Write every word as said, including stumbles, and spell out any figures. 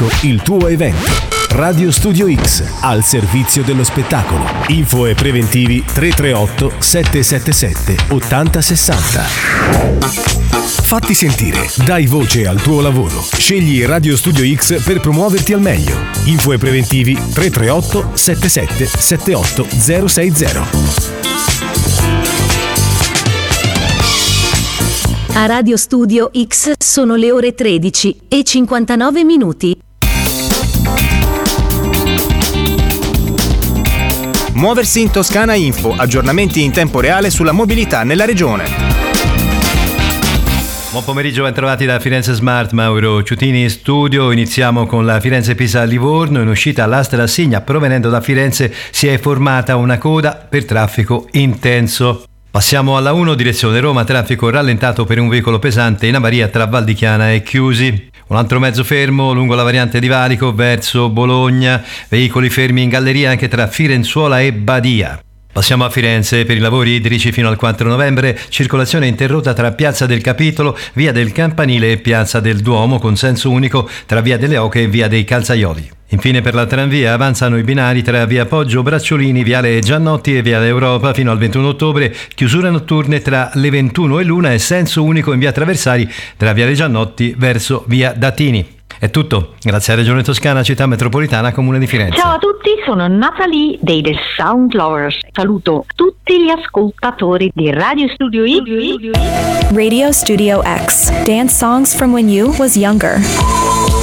palco il tuo evento. Radio Studio X, al servizio dello spettacolo. Info e preventivi tre tre otto sette sette sette otto zero sei zero. Fatti sentire, dai voce al tuo lavoro. Scegli Radio Studio X per promuoverti al meglio. Info e preventivi tre tre otto sette sette sette otto zero sei zero. A Radio Studio X sono le ore tredici e cinquantanove minuti. Muoversi in Toscana Info, aggiornamenti in tempo reale sulla mobilità nella regione. Buon pomeriggio, ben trovati da Firenze Smart, Mauro Ciutini in studio. Iniziamo con la Firenze-Pisa-Livorno. In uscita all'asta Rassigna, provenendo da Firenze, si è formata una coda per traffico intenso. Passiamo alla uno, direzione Roma, traffico rallentato per un veicolo pesante in avaria tra Val di Chiana e Chiusi. Un altro mezzo fermo lungo la variante di Valico verso Bologna, veicoli fermi in galleria anche tra Firenzuola e Badia. Passiamo a Firenze, per i lavori idrici fino al quattro novembre, circolazione interrotta tra Piazza del Capitolo, Via del Campanile e Piazza del Duomo, con senso unico tra Via delle Oche e Via dei Calzaioli. Infine per la tranvia avanzano i binari tra Via Poggio Bracciolini, Viale Giannotti e Viale Europa fino al ventuno ottobre, chiusure notturne tra le ventuno e l'una e senso unico in Via Traversari tra Viale Giannotti verso Via Datini. È tutto, grazie a Regione Toscana, Città Metropolitana, Comune di Firenze. Ciao a tutti, sono Natalie dei The Sound Lovers. Saluto tutti gli ascoltatori di Radio Studio X. Radio Studio X, dance songs from when you was younger.